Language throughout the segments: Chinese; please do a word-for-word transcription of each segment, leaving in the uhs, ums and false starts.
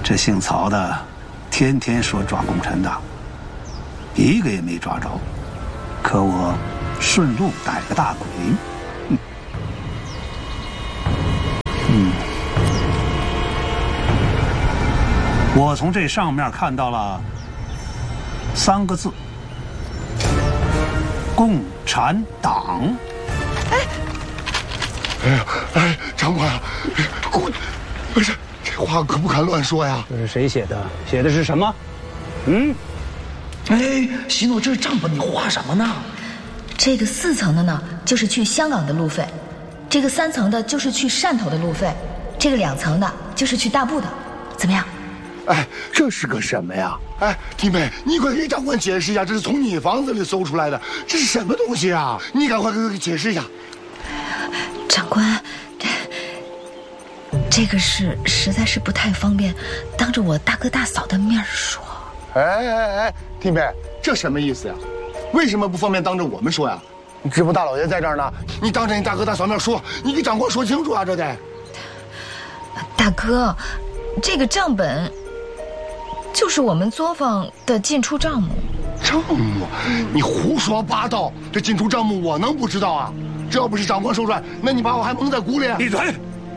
这姓曹的，天天说抓共产党，一个也没抓着。可我顺路逮个大鬼。嗯。嗯。我从这上面看到了三个字：共产党。 哎，哎呀，哎，长官，滚！不是，这话可不敢乱说呀。 这是谁写的？写的是什么？嗯？ 哎，喜诺，这账本你画什么呢？ 这个四层的呢，就是去香港的路费；这个三层的，就是去汕头的路费；这个两层的，就是去大埔的。怎么样？ 哎，这是个什么呀？哎，弟妹，你快给长官解释一下，这是从你房子里搜出来的，这是什么东西啊？你赶快给我解释一下。 长官，这这个事实在是不太方便当着我大哥大嫂的面说。 哎哎哎，弟妹，这什么意思呀？为什么不方便当着我们说呀？知府大老爷在这儿呢，你当着你大哥大嫂面说，你给长官说清楚啊，这得。 大哥，这个账本就是我们作坊的进出账目。 账目？你胡说八道！这进出账目我能不知道啊？这要不是长官说出来，那你把我还蒙在鼓里。 闭嘴！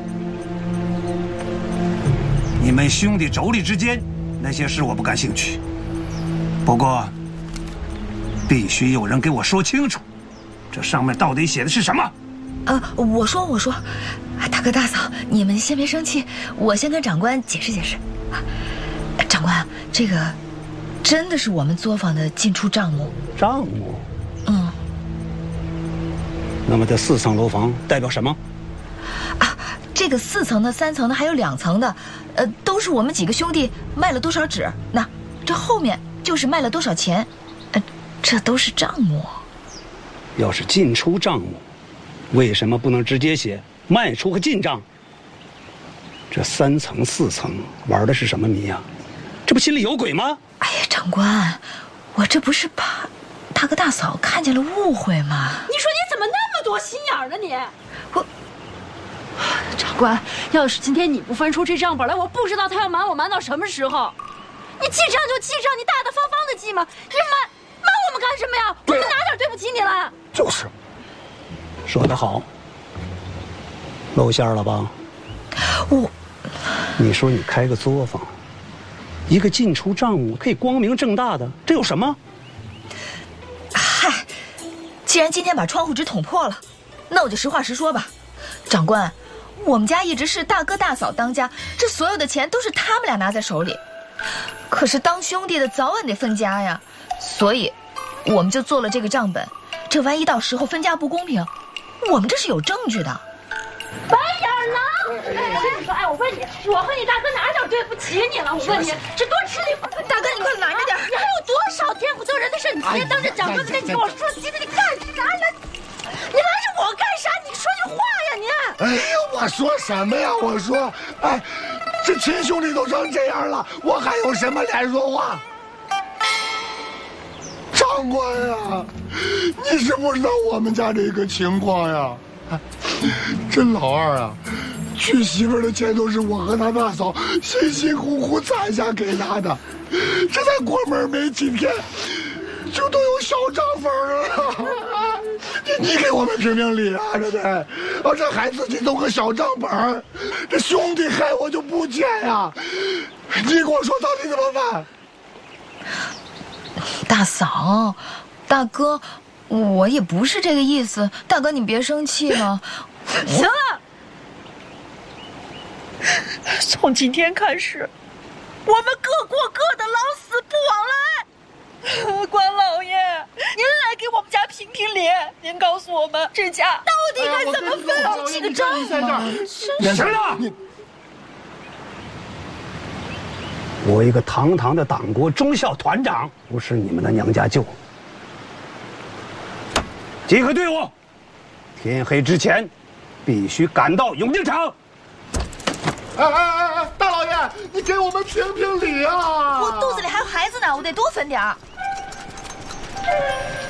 你们兄弟妯娌之间那些事我不感兴趣，不过必须有人给我说清楚，这上面到底写的是什么？ 呃，我说我说，大哥大嫂，你们先别生气，我先跟长官解释解释。长官，这个真的是我们作坊的进出账目。 账目？ 嗯。 那么这四层楼房代表什么？ 啊，这个四层的、三层的，还有两层的，呃，都是我们几个兄弟卖了多少纸。那这后面就是卖了多少钱，呃，这都是账目。 要是进出账目，为什么不能直接写卖出和进账？这三层四层玩的是什么谜呀？这不心里有鬼吗？ 哎呀，长官，我这不是怕大哥大嫂看见了误会吗？ 你说你怎么那么多心眼呢你？ 我， 长官，要是今天你不翻出这账本来，我不知道他要瞒我瞒到什么时候。你记账就记账，你大大方方的记嘛，你瞒瞒我们干什么呀？我们哪点对不起你了？ 就是。 说得好。露馅了吧？ 我， 你说你开个作坊，一个进出账目可以光明正大的，这有什么？ 嗨，既然今天把窗户纸捅破了，那我就实话实说吧。长官，我们家一直是大哥大嫂当家，这所有的钱都是他们俩拿在手里。可是当兄弟的早晚得分家呀，所以我们就做了这个账本。这万一到时候分家不公平，我们这是有证据的。 白眼狼！我跟你说，哎，我问你，我和你大哥哪点对不起你了？我问你，这多吃力不讨好。 大哥，你快拦着点！ 你还有多少天不做人的事？你今天当着长官的面，你跟我说急着你干啥呢？你拦着我干啥？你说句话呀你！ 哎呀，我说什么呀？我说，哎，这亲兄弟都成这样了，我还有什么脸说话？长官呀，你是不知道我们家这个情况呀。这老二啊，娶媳妇的钱都是我和他大嫂辛辛苦苦攒下给他的，这才过门没几天，就都有小账本了。你你给我们评评理啊，这得，啊这还自己弄个小账本，这兄弟害我就不见呀！你给我说到底怎么办？ 大嫂，大哥，我也不是这个意思，大哥你别生气了。 行了，从今天开始，我们各过各的，老死不往来。关老爷，您来给我们家评评理，您告诉我们这家到底该怎么分？这记个账嘛！ 演谁呢？ 我一个堂堂的党国中校团长，不是你们的娘家舅。集合队伍，天黑之前必须赶到永定场。 哎哎哎哎，大老爷，你给我们评评理啊！ 我肚子里还有孩子呢，我得多分点儿。